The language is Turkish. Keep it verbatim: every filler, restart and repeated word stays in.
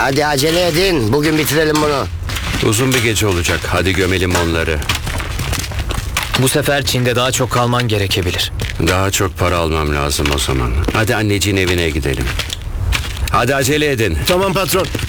Hadi acele edin. Bugün bitirelim bunu. Uzun bir gece olacak. Hadi gömelim onları. Bu sefer Çin'de daha çok kalman gerekebilir. Daha çok para almam lazım o zaman. Hadi anneciğin evine gidelim. Hadi acele edin. Tamam patron.